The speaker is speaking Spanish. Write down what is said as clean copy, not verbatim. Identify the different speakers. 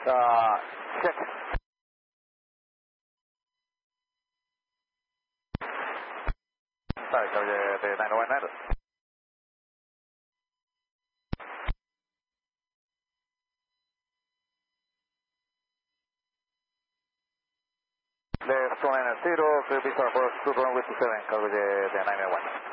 Speaker 1: Check. Sorry, the 919. Left 190, clear visual for 2 runway 27, coverage the 991.